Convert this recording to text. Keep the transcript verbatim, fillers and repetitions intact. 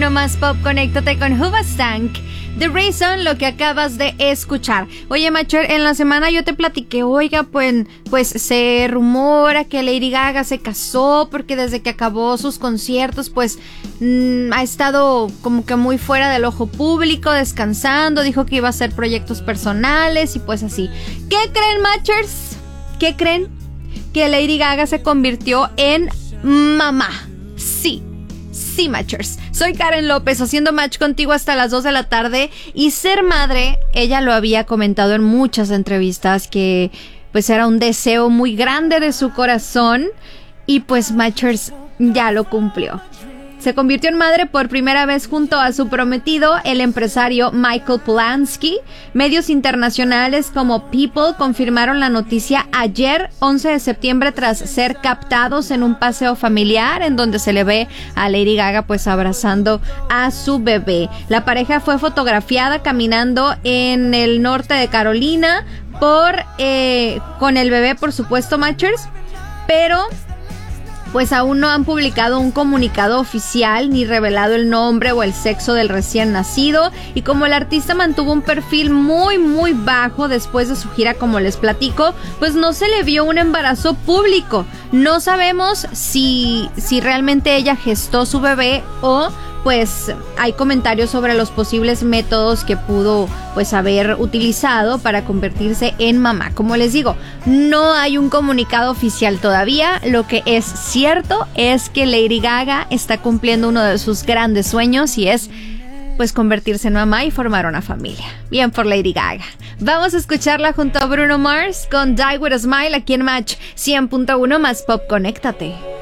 uno más pop, conéctate con Hoobastank. The Reason, lo que acabas de escuchar. Oye, Macher, en la semana yo te platiqué, oiga, pues, pues se rumora que Lady Gaga se casó porque desde que acabó sus conciertos, pues mmm, ha estado como que muy fuera del ojo público, descansando, dijo que iba a hacer proyectos personales y pues así. ¿Qué creen, Machers? ¿Qué creen? Que Lady Gaga se convirtió en mamá. Sí. Sí, Matchers. Soy Karen López, haciendo match contigo hasta las dos de la tarde. Y ser madre, ella lo había comentado en muchas entrevistas, que pues era un deseo muy grande de su corazón. Y pues Matchers ya lo cumplió. Se convirtió en madre por primera vez junto a su prometido, el empresario Michael Polanski. Medios internacionales como People confirmaron la noticia ayer, once de septiembre, tras ser captados en un paseo familiar en donde se le ve a Lady Gaga pues abrazando a su bebé. La pareja fue fotografiada caminando en el norte de Carolina por eh, con el bebé, por supuesto, Matchers, pero pues aún no han publicado un comunicado oficial ni revelado el nombre o el sexo del recién nacido. Y como el artista mantuvo un perfil muy muy bajo después de su gira, como les platico, pues no se le vio un embarazo público. No sabemos si, si realmente ella gestó su bebé o pues hay comentarios sobre los posibles métodos que pudo pues haber utilizado para convertirse en mamá. Como les digo, no hay un comunicado oficial todavía. Lo que es cierto es que Lady Gaga está cumpliendo uno de sus grandes sueños y es pues convertirse en mamá y formar una familia. Bien por Lady Gaga. Vamos a escucharla junto a Bruno Mars con Die With A Smile aquí en Match cien punto uno más pop. Conéctate.